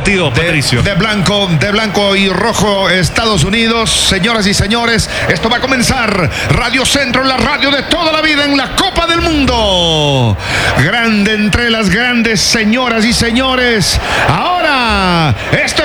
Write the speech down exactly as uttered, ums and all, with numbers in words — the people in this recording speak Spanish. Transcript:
partido, de, Patricio. De blanco, de blanco y rojo, Estados Unidos. Señoras y señores, esto va a comenzar. Radio Centro, la radio de toda la vida en la Copa del Mundo. Grande entre las grandes, señoras y señores. Ahora, esto